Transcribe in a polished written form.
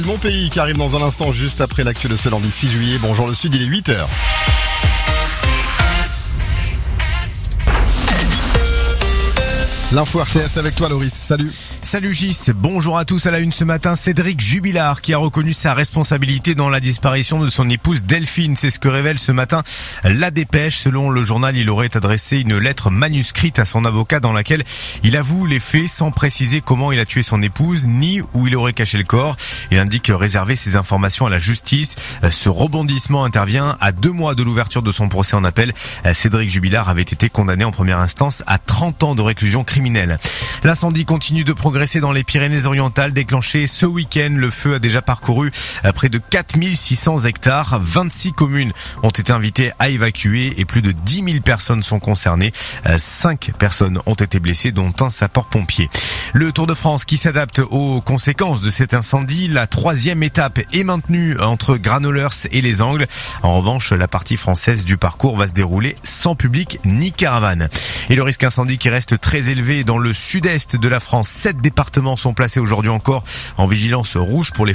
Mon pays qui arrive dans un instant juste après l'actu de ce lundi 6 juillet. Bonjour le Sud, il est 8h. L'info RTS avec toi Loris, salut. Salut Gis, bonjour à tous. À la une ce matin, Cédric Jubilard qui a reconnu sa responsabilité dans la disparition de son épouse Delphine. C'est ce que révèle ce matin La Dépêche. Selon le journal, il aurait adressé une lettre manuscrite à son avocat dans laquelle il avoue les faits sans préciser comment il a tué son épouse ni où il aurait caché le corps. Il indique réserver ces informations à la justice. Ce rebondissement intervient à 2 mois de l'ouverture de son procès en appel. Cédric Jubilard avait été condamné en première instance à 30 ans de réclusion criminelle. L'incendie continue de progresser dans les Pyrénées-Orientales. Déclenché ce week-end, le feu a déjà parcouru près de 4600 hectares. 26 communes ont été invitées à évacuer et plus de 10 000 personnes sont concernées. 5 personnes ont été blessées, dont un sapeur-pompier. Le Tour de France qui s'adapte aux conséquences de cet incendie. La 3e étape est maintenue entre Granollers et les Angles. En revanche, la partie française du parcours va se dérouler sans public ni caravane. Et le risque incendie qui reste très élevé dans le sud-est de la France. 7 départements sont placés aujourd'hui encore en vigilance rouge pour les